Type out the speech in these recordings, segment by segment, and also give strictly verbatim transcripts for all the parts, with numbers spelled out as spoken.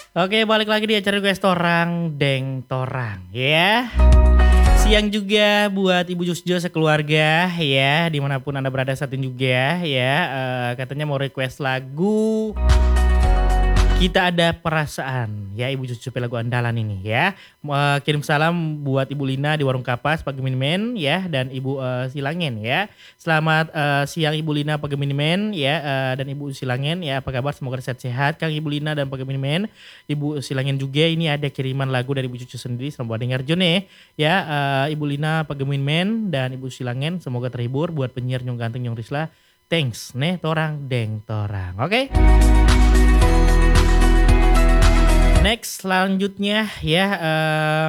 Oke, balik lagi di acara request Torang Deng Torang ya. Siang juga buat Ibu Jusjo sekeluarga ya, dimanapun Anda berada saat ini juga ya. Eh, katanya mau request lagu Kita Ada Perasaan ya, Ibu Jusjo lagu andalan ini ya. Eh, kirim salam buat Ibu Lina di Warung Kapas Pageminimen ya, dan Ibu eh, Silangen ya. Selamat eh, siang Ibu Lina Pageminimen ya, eh, dan Ibu Silangen ya, apa kabar, semoga sehat-sehat Kang Ibu Lina dan Pageminimen. Ibu Silangen juga ini ada kiriman lagu dari Ibu Cucu sendiri, selamat dengar Jone ya. eh, Ibu Lina Pageminimen dan Ibu Silangen semoga terhibur. Buat penyiar Nyong Ganteng Nyong Risla, thanks nih Torang Deng Torang. Oke, next selanjutnya ya, eh,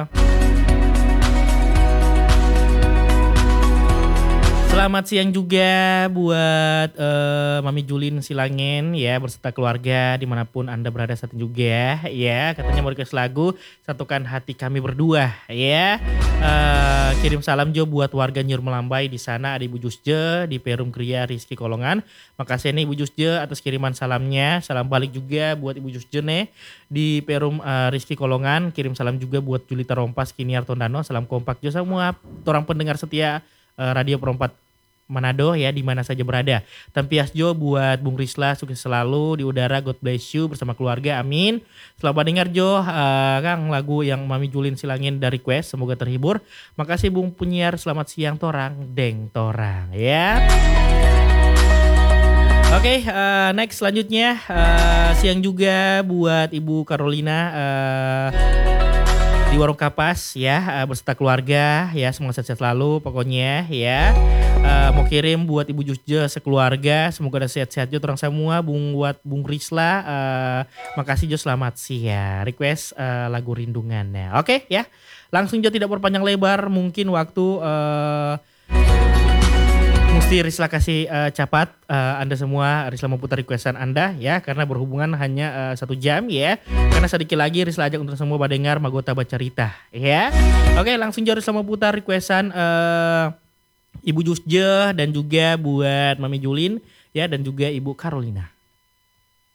selamat siang juga buat eh, Mami Julin Silangen ya berserta keluarga dimanapun Anda berada saat ini juga ya. Katanya mau request lagu Satukan Hati Kami Berdua ya. Eh, kirim salam Jo buat warga Nyur Melambai di sana, ada Ibu Jusje di Perum Kria Rizky Kolongan. Makasih nih Ibu Jusje atas kiriman salamnya. Salam balik juga buat Ibu Jusje nih di Perum eh, Rizky Kolongan. Kirim salam juga buat Julita Rompas Kiniar Tondano. Salam kompak Jo semua orang pendengar setia eh, Radio Perempat Manado ya, di mana saja berada. Tampias Jo buat Bung Risla, sukses selalu di udara, God bless you bersama keluarga, amin. Selamat dengar Jo, uh, Kang, lagu yang Mami Julin Silangin dari request, semoga terhibur. Makasih Bung Penyiar, selamat siang Torang Deng Torang ya. Oke, okay, uh, next selanjutnya uh, siang juga buat Ibu Carolina uh, di Warung Kapas ya, uh, berserta keluarga ya, semoga sehat-sehat selalu pokoknya ya. Uh, mau kirim buat Ibu Jusje sekeluarga, semoga ada sehat-sehat Jo terang semua. Bung buat Bung Risla, uh, makasih Jo, selamat siang. Request uh, lagu Rindungannya. Oke okay, ya, langsung Jo tidak berpanjang lebar, mungkin waktu uh, mesti Risla kasih uh, capat uh, Anda semua. Risla memutar requestan Anda ya, karena berhubungan hanya uh, satu jam ya. Karena sedikit lagi Risla ajak untuk semua badengar Magota Bacarita ya. Oke, langsung Jo Risla memutar requestan uh, Ibu Jusje dan juga buat Mami Julin ya, dan juga Ibu Carolina.